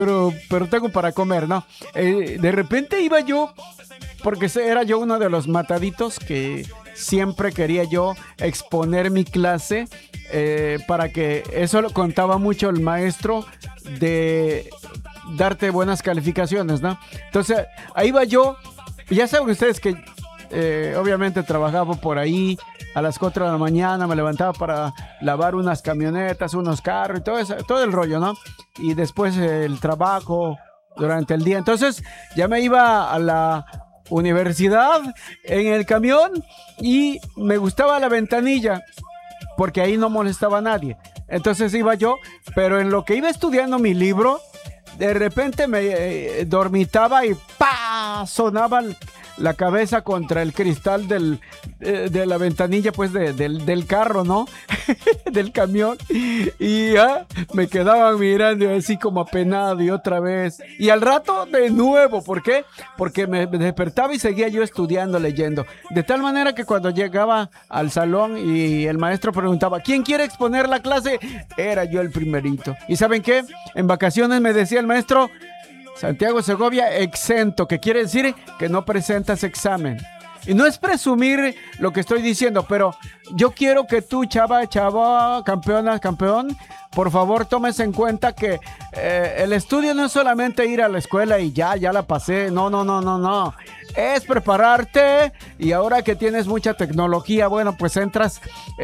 pero tengo para comer, ¿no? De repente iba yo, porque era yo uno de los mataditos que siempre quería yo exponer mi clase, para que eso lo contaba mucho el maestro de darte buenas calificaciones, ¿no? Entonces, ahí va yo, ya saben ustedes que obviamente trabajaba por ahí a las 4 de la mañana, me levantaba para lavar unas camionetas, unos carros y todo eso, todo el rollo, ¿no? Y después el trabajo durante el día. Entonces, ya me iba a la universidad en el camión y me gustaba la ventanilla porque ahí no molestaba a nadie. Entonces iba yo, pero en lo que iba estudiando mi libro, de repente me dormitaba y ¡pa! Sonaba la cabeza contra el cristal de la ventanilla, pues, del carro, ¿no? Del camión. Y me quedaba mirando así como apenado y otra vez. Y al rato de nuevo, ¿por qué? Porque me despertaba y seguía yo estudiando, leyendo. De tal manera que cuando llegaba al salón y el maestro preguntaba, ¿quién quiere exponer la clase? Era yo el primerito. ¿Y saben qué? En vacaciones me decía el maestro, Santiago Segovia exento, que quiere decir que no presentas examen. Y no es presumir lo que estoy diciendo, pero yo quiero que tú, chava, campeona, campeón, por favor tomes en cuenta que el estudio no es solamente ir a la escuela y ya la pasé. No. Es prepararte, y ahora que tienes mucha tecnología, bueno, pues entras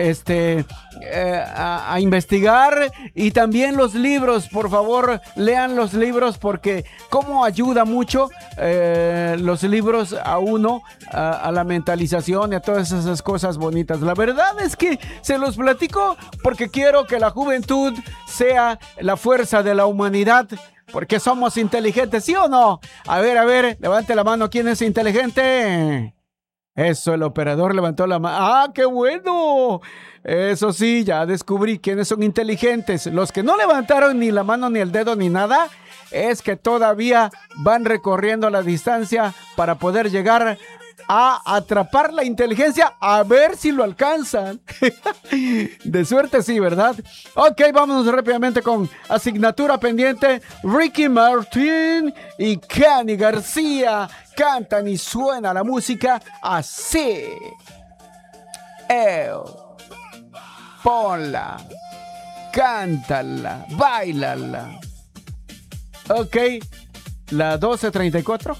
a investigar. Y también los libros, por favor, lean los libros, porque cómo ayuda mucho los libros a uno, a la mentalización y a todas esas cosas bonitas. La verdad es que se los platico porque quiero que la juventud sea la fuerza de la humanidad, porque somos inteligentes, ¿sí o no? A ver, levante la mano. ¿Quién es inteligente? Eso, el operador levantó la mano. ¡Ah, qué bueno! Eso sí, ya descubrí quiénes son inteligentes. Los que no levantaron ni la mano, ni el dedo, ni nada, es que todavía van recorriendo la distancia para poder llegar a atrapar la inteligencia, a ver si lo alcanzan. De suerte sí, ¿verdad? Ok, vámonos rápidamente con asignatura pendiente. Ricky Martin y Cani García cantan y suena la música así. Ponla, cántala, bailala. Ok, la 12:34.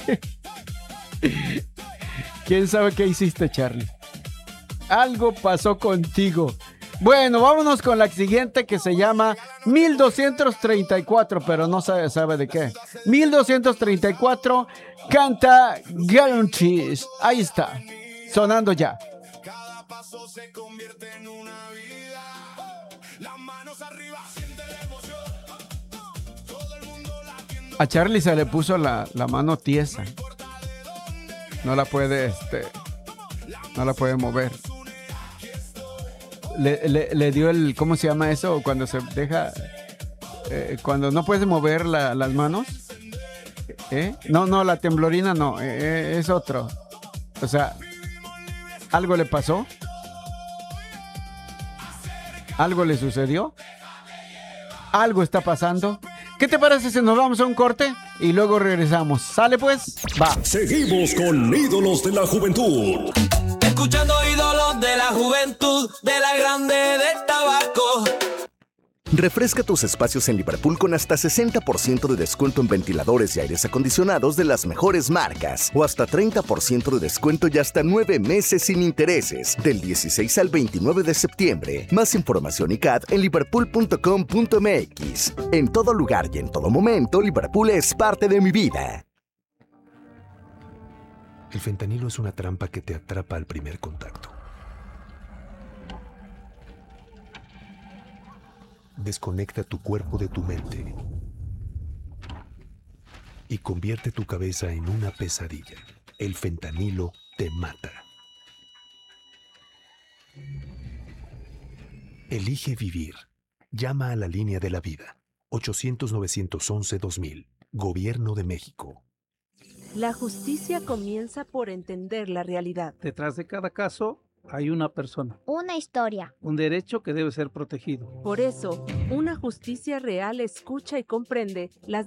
¿Quién sabe qué hiciste, Charlie? Algo pasó contigo. Bueno, vámonos con la siguiente, que se llama 1234, pero no sabe de qué. 1234 canta Guarantees. Ahí está, sonando ya. Cada paso se convierte en una vida. Las manos arriba, siente la emoción. Todo el mundo latiendo. A Charlie se le puso la mano tiesa. No la puede, mover. Le dio el, ¿cómo se llama eso? Cuando se deja, cuando no puedes mover las manos. No, la temblorina no, es otro. O sea, ¿algo le pasó? ¿Algo le sucedió? ¿Algo está pasando? ¿Qué te parece si nos vamos a un corte y luego regresamos? ¿Sale pues? Va. Seguimos con Ídolos de la Juventud. Escuchando Ídolos de la Juventud, de la grande del tabaco. Refresca tus espacios en Liverpool con hasta 60% de descuento en ventiladores y aires acondicionados de las mejores marcas, o hasta 30% de descuento y hasta 9 meses sin intereses, del 16 al 29 de septiembre. Más información y CAT en liverpool.com.mx. En todo lugar y en todo momento, Liverpool es parte de mi vida. El fentanilo es una trampa que te atrapa al primer contacto. Desconecta tu cuerpo de tu mente y convierte tu cabeza en una pesadilla. El fentanilo te mata. Elige vivir. Llama a la línea de la vida. 800-911-2000. Gobierno de México. La justicia comienza por entender la realidad. Detrás de cada caso hay una persona. Una historia. Un derecho que debe ser protegido. Por eso, una justicia real escucha y comprende las